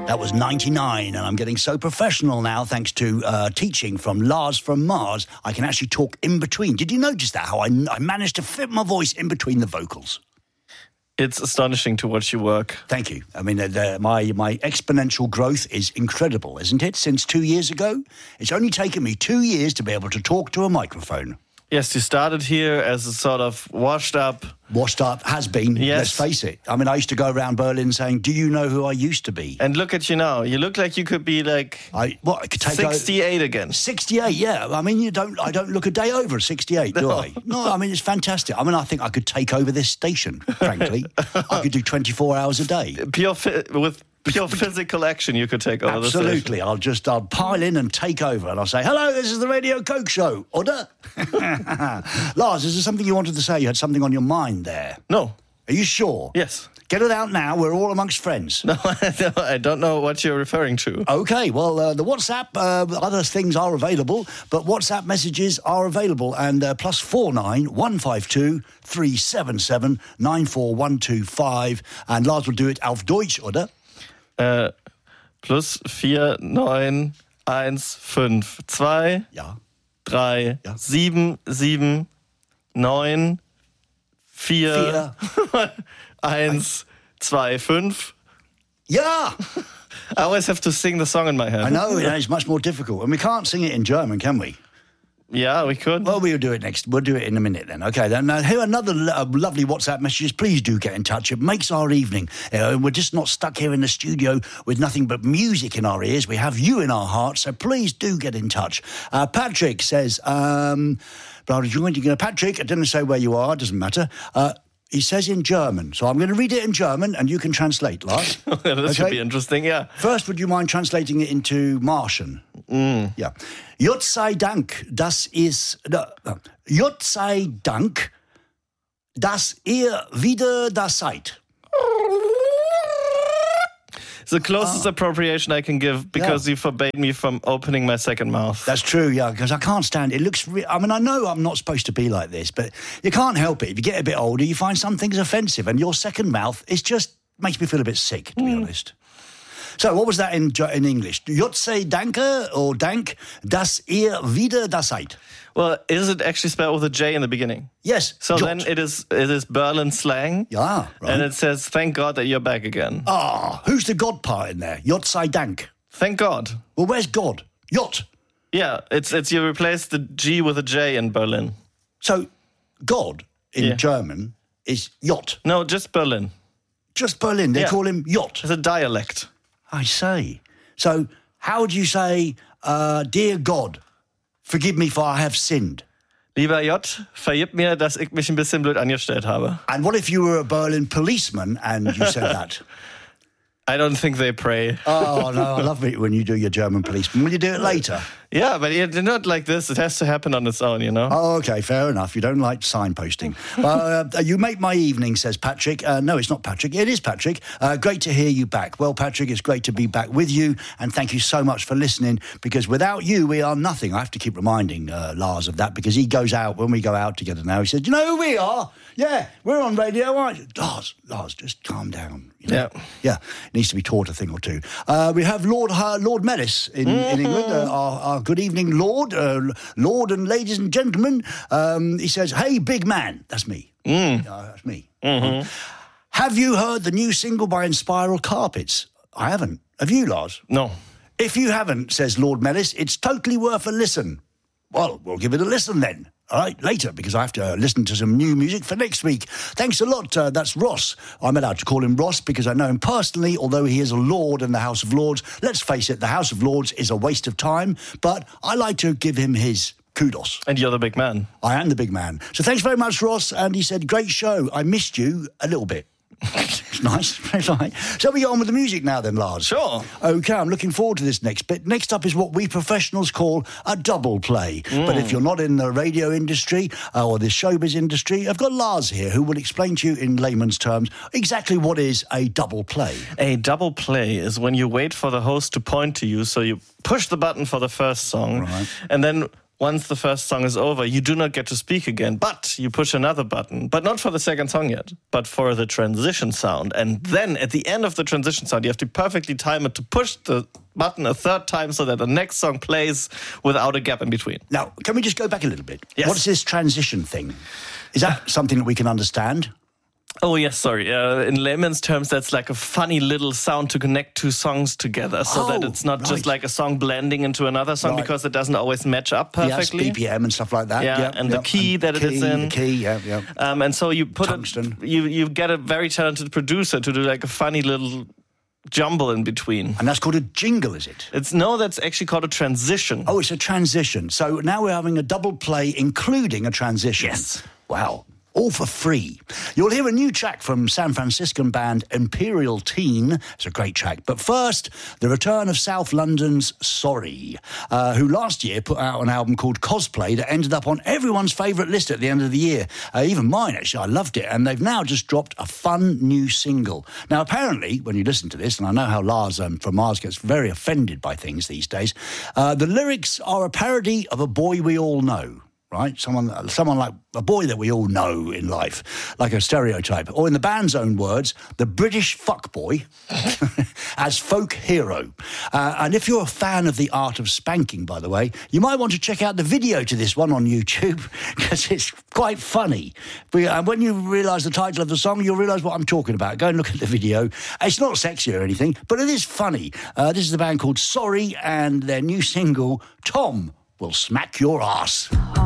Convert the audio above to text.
That was 99, and I'm getting so professional now thanks to teaching from Lars from Mars. I can actually talk in between. Did you notice that, how I managed to fit my voice in between the vocals? It's astonishing to watch you work. Thank you. I mean, my exponential growth is incredible, isn't it? Since 2 years ago, it's only taken me 2 years to be able to talk to a microphone. Yes, you started here as a sort of washed up, has been, yes. Let's face it. I mean, I used to go around Berlin saying, do you know who I used to be? And look at you now. You look like you could be like I could take 68 again. 68, yeah. I mean, I don't look a day over 68, do I? No, I mean, it's fantastic. I mean, I think I could take over this station, frankly. I could do 24 hours a day. With pure physical action, you could take over the station. Absolutely. I'll pile in and take over, and I'll say, hello, this is the Radio Coke Show. Order. Lars, is there something you wanted to say? You had something on your mind there. No. Are you sure? Yes. Get it out now. We're all amongst friends. No, I don't know what you're referring to. Okay, well, the WhatsApp, other things are available, but WhatsApp messages are available. And +49 152 377 94125. And Lars will do it auf Deutsch, oder? +49 152 ja. 3 ja. 7 7 9 4 1 2 5. Yeah! I always have to sing the song in my head. I know, it's much more difficult. And we can't sing it in German, can we? Yeah, we could. Well, we'll do it next. We'll do it in a minute then. Okay, then here are another lovely WhatsApp messages. Please do get in touch. It makes our evening. We're just not stuck here in the studio with nothing but music in our ears. We have you in our hearts, so please do get in touch. Patrick says, Patrick, I didn't say where you are, it doesn't matter. He says in German, so I'm going to read it in German and you can translate, Lars. This should be interesting, yeah. First, would you mind translating it into Martian? Yeah. Gott sei Dank, dass ihr wieder da seid. The closest appropriation I can give, because you forbade me from opening my second mouth. That's true, yeah, because I can't stand it. It looks... I mean, I know I'm not supposed to be like this, but you can't help it. If you get a bit older, you find some things offensive, and your second mouth makes me feel a bit sick, to be honest. So, what was that in English? Gott sei Danke or Dank, dass ihr wieder da seid. Well, is it actually spelled with a J in the beginning? Yes. So Jot. then it is Berlin slang. Yeah, right. And it says, thank God that you're back again. Who's the God part in there? Gott sei Dank. Thank God. Well, where's God? Jot. Yeah, it's you replace the G with a J in Berlin. So, God in German is Jot. No, just Berlin. Just Berlin. They call him Jot. It's a dialect. I say. So, how would you say, dear God, forgive me for I have sinned? Lieber J, vergib mir, dass ich mich ein bisschen blöd angestellt habe. And what if you were a Berlin policeman and you said that? I don't think they pray. Oh, no, I love it when you do your German policeman. Will you do it later? Yeah, but they're not like this. It has to happen on its own, you know? Oh, okay, fair enough. You don't like signposting. You make my evening, says Patrick. No, it's not Patrick. It is Patrick. Great to hear you back. Well, Patrick, it's great to be back with you, and thank you so much for listening, because without you, we are nothing. I have to keep reminding Lars of that, because he goes out, when we go out together now, he says, you know who we are? Yeah, we're on radio, aren't you? Lars, just calm down. You know? Yeah, needs to be taught a thing or two. We have Lord Mellis in England, our good evening Lord and ladies and gentlemen. He says, hey, big man. That's me. That's me. Mm-hmm. Have you heard the new single by Inspiral Carpets? I haven't. Have you, Lars? No. If you haven't, says Lord Mellis, it's totally worth a listen. Well, we'll give it a listen then. All right, later, because I have to listen to some new music for next week. Thanks a lot. That's Ross. I'm allowed to call him Ross because I know him personally, although he is a lord in the House of Lords. Let's face it, the House of Lords is a waste of time, but I like to give him his kudos. And you're the big man. I am the big man. So thanks very much, Ross. And he said, great show. I missed you a little bit. It's nice. So we get on with the music now then, Lars. Sure. Okay, I'm looking forward to this next bit. Next up is what we professionals call a double play. But if you're not in the radio industry or the showbiz industry, I've got Lars here who will explain to you in layman's terms exactly what is a double play. A double play is when you wait for the host to point to you, so you push the button for the first song, and then once the first song is over, you do not get to speak again, but you push another button, but not for the second song yet, but for the transition sound. And then at the end of the transition sound, you have to perfectly time it to push the button a third time so that the next song plays without a gap in between. Now, can we just go back a little bit? Yes. What's this transition thing? Is that something that we can understand? Oh, yes, sorry. In layman's terms, that's like a funny little sound to connect two songs together so that it's not just like a song blending into another song because it doesn't always match up perfectly. Yes, BPM and stuff like that. Yeah, and the key that it is in. The key, yeah. And so you put Tungsten. You get a very talented producer to do like a funny little jumble in between. And that's called a jingle, is it? That's actually called a transition. Oh, it's a transition. So now we're having a double play, including a transition. Yes. Wow. All for free. You'll hear a new track from San Franciscan band Imperial Teen. It's a great track. But first, the return of South London's Sorry, who last year put out an album called Cosplay that ended up on everyone's favourite list at the end of the year. Even mine, actually. I loved it. And they've now just dropped a fun new single. Now, apparently, when you listen to this, and I know how Lars from Mars gets very offended by things these days, the lyrics are a parody of A Boy We All Know. Right? Someone like a boy that we all know in life, like a stereotype. Or in the band's own words, the British fuckboy as folk hero. And if you're a fan of the art of spanking, by the way, you might want to check out the video to this one on YouTube, because it's quite funny. And when you realise the title of the song, you'll realise what I'm talking about. Go and look at the video. It's not sexy or anything, but it is funny. This is the band called Sorry, and their new single, Tom Will Smack Your Ass.